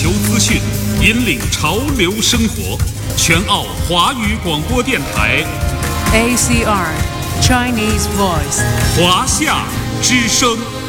球资讯，引领潮流生活。全澳华语广播电台 ACR Chinese Voice 华夏之声。